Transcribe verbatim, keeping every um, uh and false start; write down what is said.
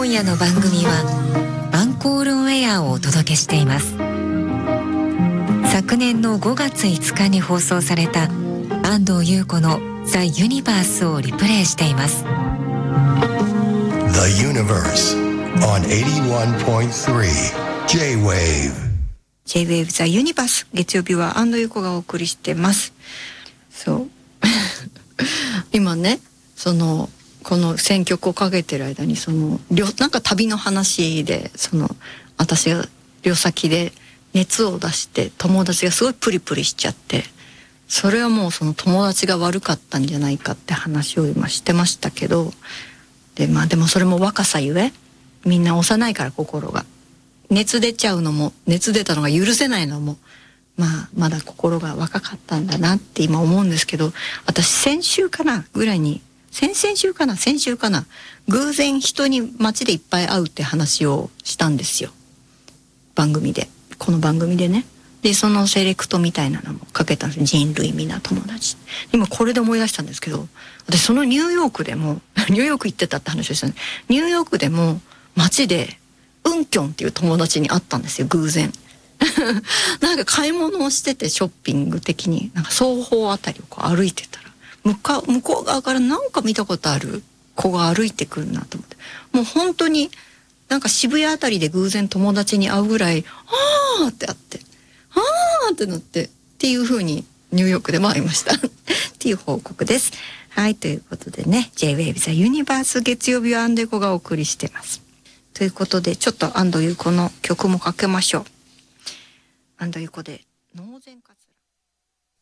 今夜の番組はアンコールオンエアをお届けしています。昨年のごがついつかに放送された安藤優子のザ・ユニバースをリプレイしています。 The Universe on エイティワンポイントスリー J-Wave J-Wave The Universe、 月曜日は安藤優子がお送りしてます。そう今ね、そのこの選曲をかけてる間にそのなんか旅の話で、その私が旅先で熱を出して友達がすごいプリプリしちゃって、それはもうその友達が悪かったんじゃないかって話を今してましたけど、でまあでもそれも若さゆえ、みんな幼いから心が熱出ちゃうのも、熱出たのが許せないのも、まあまだ心が若かったんだなって今思うんですけど、私先週かなぐらいに、先々週かな先週かな偶然人に街でいっぱい会うって話をしたんですよ、番組で、この番組でね。でそのセレクトみたいなのもかけたんですよ、人類皆友達。今これで思い出したんですけど、私そのニューヨークでもニューヨーク行ってたって話をしたんです。ニューヨークでも街でウンキョンっていう友達に会ったんですよ、偶然なんか買い物をしてて、ショッピング的になんか双方あたりをこう歩いてたら、向か向こう側からなんか見たことある子が歩いてくるなと思って、もう本当になんか渋谷あたりで偶然友達に会うぐらい、あーってあって、あーってなってっていう風にニューヨークでも会いましたっていう報告です。はい、ということでね、 J-Wave The Universe 月曜日は安藤優子がお送りしてます。ということで、ちょっと安藤優子の曲もかけましょう。安藤優子で脳前活